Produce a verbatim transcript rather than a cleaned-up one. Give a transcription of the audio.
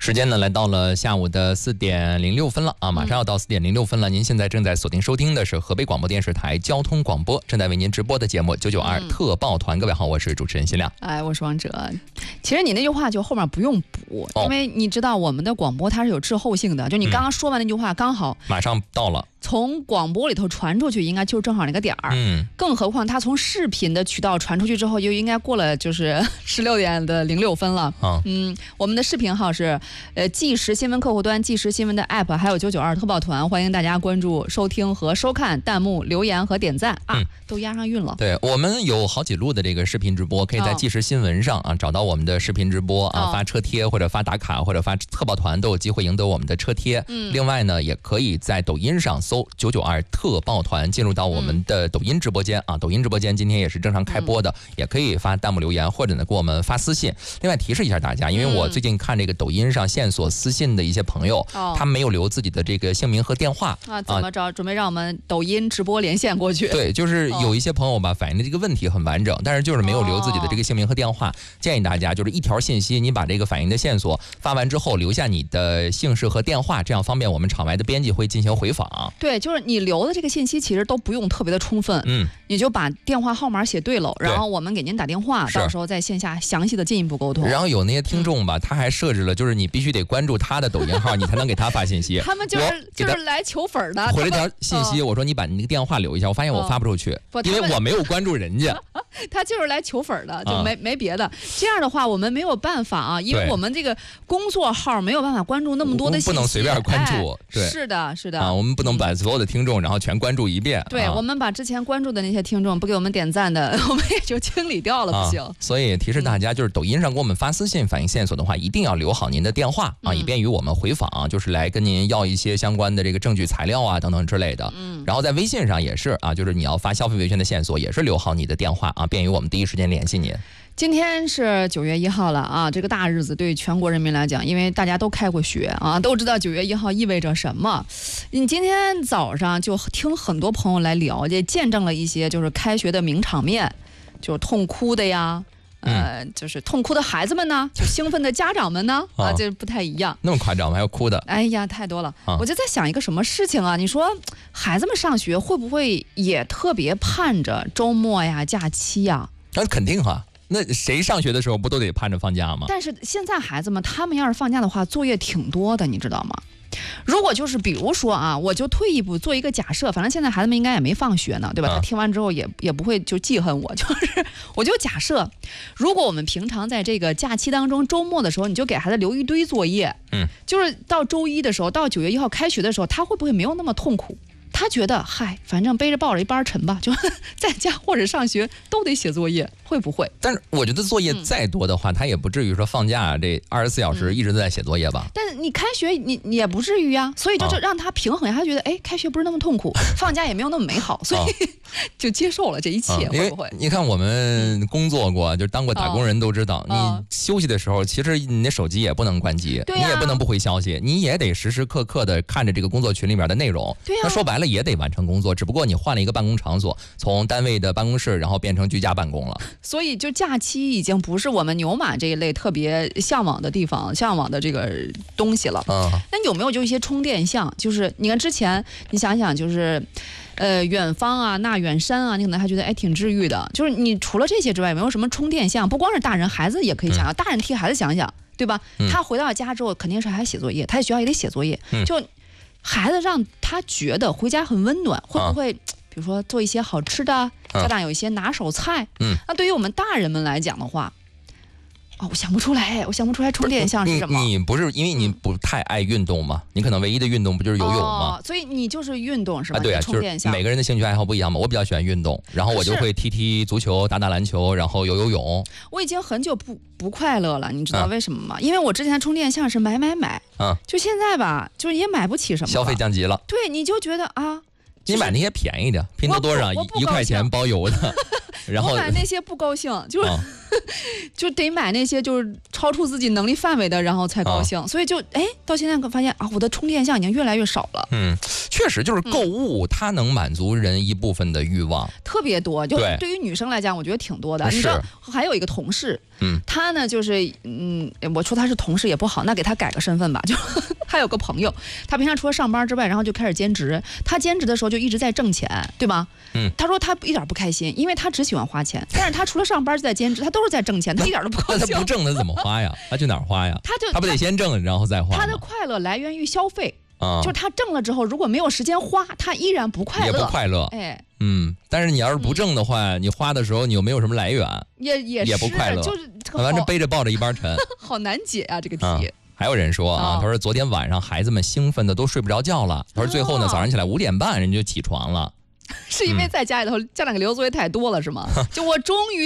时间呢来到了下午的四点零六分了啊，马上要到四点零六分了。您现在正在锁定收听的是河北广播电视台交通广播，正在为您直播的节目九九二特报团。各位好，我是主持人辛亮。 哎，我是王哲。其实你那句话就后面不用补，因为你知道我们的广播它是有滞后性的，就你刚刚说完那句话刚好马上到了。 从广播里头传出去，应该就正好那个点儿。嗯，更何况它从视频的渠道传出去之后，就应该过了就是十六点的零六分了。嗯, 嗯，我们的视频号是呃即时新闻客户端、即时新闻的 app， 还有九九二特报团，欢迎大家关注、收听和收看，弹幕、留言和点赞啊，嗯、都押上韵了。 对，我们有好几路的这个视频直播，可以在即时新闻上啊、哦、找到我们的视频直播啊，发车贴或者发打卡或者发特报团都有机会赢得我们的车贴。嗯，另外呢，也可以在抖音上搜九九二特报团，进入到我们的抖音直播间、嗯、啊，抖音直播间今天也是正常开播的，嗯、也可以发弹幕留言或者呢给我们发私信。另外提示一下大家，因为我最近看这个抖音上线索私信的一些朋友，嗯、他没有留自己的这个姓名和电话啊，怎么着、啊？准备让我们抖音直播连线过去？ 对，就是有一些朋友吧反映的这个问题很完整，但是就是没有留自己的这个姓名和电话。哦、建议大家就是一条信息，你把这个反映的线索发完之后，留下你的姓氏和电话，这样方便我们场外的编辑会进行回访。 对，就是你留的这个信息其实都不用特别的充分，嗯，你就把电话号码写对了，然后我们给您打电话，到时候在线下详细的进一步沟通。 然后有那些听众吧，嗯、他还设置了，就是你必须得关注他的抖音号，你才能给他发信息。 他们就是就是来求粉的。 回了条信息，我说你把你那个电话留一下，我发现我发不出去，哦、因为我没有关注人家。 他就是来求粉的，就没、啊、没别的。这样的话，我们没有办法啊，因为我们这个工作号没有办法关注那么多的信息， 不能随便关注。 哎、 对， 是的，是的啊，我们不能把所有的听众然后全关注一遍。 对、 啊、 我们把之前关注的那些听众不给我们点赞的，我们也就清理掉了，不行。 啊、所以提示大家，就是抖音上给我们发私信反映线索的话，一定要留好您的电话啊，以便于我们回访、啊，就是来跟您要一些相关的这个证据材料啊等等之类的。嗯，然后在微信上也是啊，就是你要发消费维权的线索，也是留好你的电话啊，便于我们第一时间联系您。 今天是九月一号了啊，这个大日子对全国人民来讲，因为大家都开过学啊，都知道九月一号意味着什么。你今天早上就听很多朋友来了解，见证了一些就是开学的名场面，就是痛哭的呀，呃，嗯、就是痛哭的孩子们呢，就兴奋的家长们呢，啊，这不太一样。 那么夸张吗？还有哭的？ 哎呀，太多了。啊、我就在想一个什么事情啊？你说孩子们上学会不会也特别盼着周末呀、假期呀？ 那、啊、肯定哈、啊。那谁上学的时候不都得盼着放假吗？ 但是现在孩子们他们要是放假的话，作业挺多的，你知道吗？如果就是比如说啊，我就退一步做一个假设，反正现在孩子们应该也没放学呢，对吧？啊、他听完之后也也不会就记恨我，就是我就假设，如果我们平常在这个假期当中，周末的时候，你就给孩子留一堆作业，嗯，就是到周一的时候，到九月一号开学的时候，他会不会没有那么痛苦？他觉得嗨，反正背着抱着一班沉吧，就在家或者上学都得写作业，会不会？ 但是我觉得作业再多的话，嗯、他也不至于说放假这二十四小时一直都在写作业吧。嗯、 但是你开学你你也不至于呀，所以就就让他平衡一下，他觉得哎，开学不是那么痛苦，放假也没有那么美好，所以、哦、就接受了这一切，啊、会不会？ 你看我们工作过，就当过打工人都知道，哦、你休息的时候，其实你的手机也不能关机， 对啊、 你也不能不回消息，你也得时时刻刻的看着这个工作群里面的内容。 对呀、啊， 那说白了也得完成工作。只不过你换了一个办公场所，从单位的办公室，然后变成居家办公了。 所以就假期已经不是我们牛马这一类特别向往的地方，向往的这个东西了。嗯，那有没有就一些充电项？就是你看之前，你想想就是。呃，远方啊，那远山啊，你可能还觉得哎挺治愈的。就是你除了这些之外，有没有什么充电项？不光是大人，孩子也可以想想，嗯、大人替孩子想想，对吧？嗯、他回到家之后，肯定是还写作业，他在学校也得写作业。嗯、就孩子让他觉得回家很温暖，会不会？啊比如说做一些好吃的，家长有一些拿手菜。嗯，那对于我们大人们来讲的话，哦，我想不出来，我想不出来充电项是什么。 你, 你不是因为你不太爱运动吗？你可能唯一的运动不就是游泳吗？ 哦、所以你就是运动是吧？ 啊，对啊， 充电项。 就是每个人的兴趣爱好不一样嘛。我比较喜欢运动，然后我就会踢踢足球、打打篮球，然后游游泳。 我已经很久不不快乐了，你知道为什么吗？嗯、因为我之前充电项是买买买，嗯，就现在吧，就是也买不起什么。 消费降级了。 对，你就觉得啊。 你买那些便宜的，拼多多上一块钱包邮的，然后我买那些不高兴，就是、哦、就得买那些就是超出自己能力范围的，然后才高兴。哦、所以就哎，到现在发现啊，我的充电项已经越来越少了。 嗯，确实就是购物，嗯、它能满足人一部分的欲望， 特别多。就对于女生来讲，我觉得挺多的。你知道，还有一个同事， 嗯，他呢就是嗯，我说他是同事也不好，那给他改个身份吧。就他有个朋友，他平常除了上班之外，然后就开始兼职。他兼职的时候就一直在挣钱，对吗？嗯，他说他一点不开心，因为他只喜欢花钱，但是他除了上班就在兼职，他都是在挣钱，他一点都不高兴。 那他不挣他怎么花呀？他去哪儿花呀？ 他就他不得先挣然后再花吗？ 他的快乐来源于消费。啊、就是他挣了之后，如果没有时间花，他依然不快乐， 也不快乐。 哎， 嗯，但是你要是不挣的话，嗯、你花的时候你又没有什么来源， 也也也不快乐， 就是反正背着抱着一边沉， 好难解啊这个题。 啊还有人说啊，他说昨天晚上孩子们兴奋的都睡不着觉了，他说最后呢，早上起来五点半人就起床了， 是因为在家里头家长给留作业太多了是吗？就我终于。